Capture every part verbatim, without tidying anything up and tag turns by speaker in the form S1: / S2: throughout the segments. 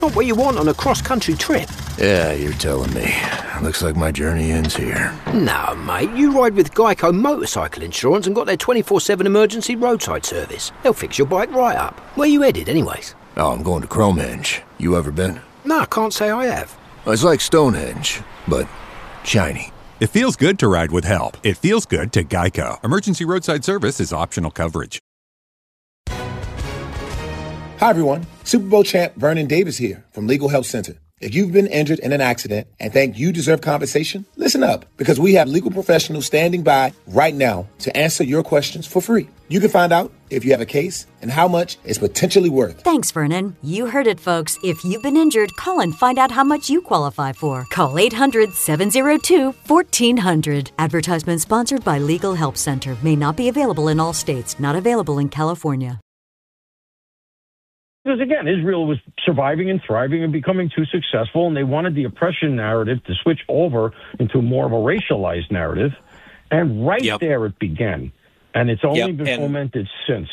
S1: Not what you want on a cross-country trip.
S2: Yeah, you're telling me. Looks like my journey ends here.
S1: No, mate. You ride with Geico Motorcycle Insurance and got their twenty-four seven emergency roadside service. They'll fix your bike right up. Where you headed, anyways?
S2: Oh, I'm going to Cromenge. You ever been?
S1: No, I can't say I have.
S2: It's like Stonehenge, but shiny.
S3: It feels good to ride with help. It feels good to Geico. Emergency roadside service is optional coverage.
S4: Hi, everyone. Super Bowl champ Vernon Davis here from Legal Help Center. If you've been injured in an accident and think you deserve compensation, listen up, because we have legal professionals standing by right now to answer your questions for free. You can find out if you have a case and how much it's potentially worth.
S5: Thanks, Vernon. You heard it, folks. If you've been injured, call and find out how much you qualify for. Call eight hundred, seven oh two, fourteen hundred. Advertisement sponsored by Legal Help Center. May not be available in all states. Not available in California.
S6: Because, again, Israel was surviving and thriving and becoming too successful, and they wanted the oppression narrative to switch over into more of a racialized narrative. And right yep. there it began. And it's only yep. been and, fomented since.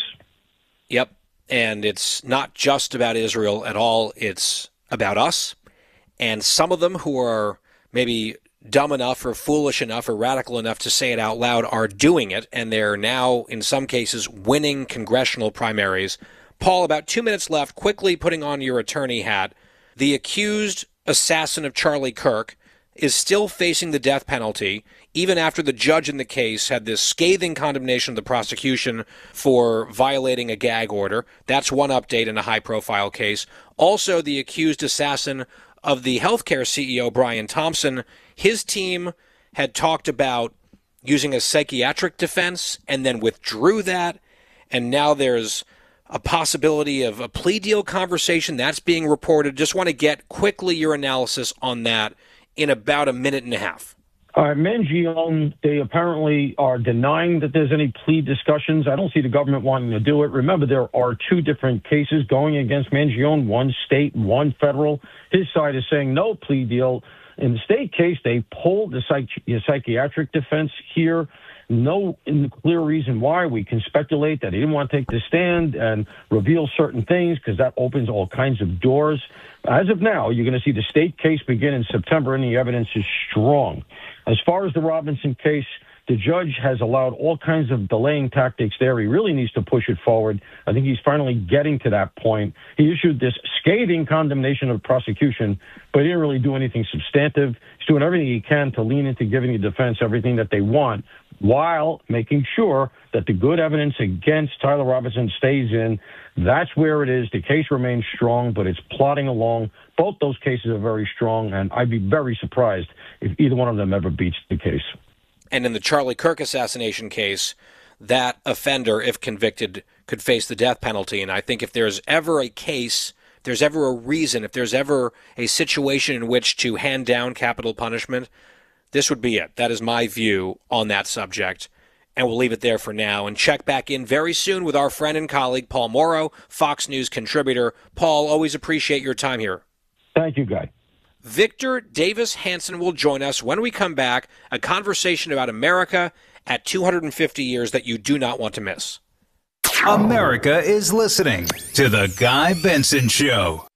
S7: Yep. And it's not just about Israel at all. It's about us. And some of them who are maybe dumb enough or foolish enough or radical enough to say it out loud are doing it. And they're now, in some cases, winning congressional primaries. Paul, about two minutes left, quickly putting on your attorney hat. The accused assassin of Charlie Kirk is still facing the death penalty, even after the judge in the case had this scathing condemnation of the prosecution for violating a gag order. That's one update in a high-profile case. Also, the accused assassin of the healthcare C E O, Brian Thompson, his team had talked about using a psychiatric defense and then withdrew that, and now there's a possibility of a plea deal conversation that's being reported. Just want to get quickly your analysis on that in about a minute and a half.
S6: All right, Mangione, they apparently are denying that there's any plea discussions. I don't see the government wanting to do it. Remember, there are two different cases going against Mangione, one state, one federal. His side is saying no plea deal. In the state case, they pulled the psych- psychiatric defense here. No clear reason why. We can speculate that he didn't want to take the stand and reveal certain things because that opens all kinds of doors. As of now, you're going to see the state case begin in September, and the evidence is strong. As far as the Robinson case, the judge has allowed all kinds of delaying tactics there. He really needs to push it forward. I think he's finally getting to that point. He issued this scathing condemnation of prosecution, but he didn't really do anything substantive. He's doing everything he can to lean into giving the defense everything that they want, while making sure that the good evidence against Tyler Robinson stays in. That's where it is. The case remains strong, but it's plodding along. Both those cases are very strong, and I'd be very surprised if either one of them ever beats the case.
S7: And in the Charlie Kirk assassination case, that offender, if convicted, could face the death penalty. And I think if there's ever a case, if there's ever a reason, if there's ever a situation in which to hand down capital punishment, this would be it. That is my view on that subject. And we'll leave it there for now and check back in very soon with our friend and colleague, Paul Mauro, Fox News contributor. Paul, always appreciate your time here.
S6: Thank you, Guy.
S7: Victor Davis Hanson will join us when we come back, a conversation about America at two hundred fifty years that you do not want to miss.
S8: America is listening to The Guy Benson Show.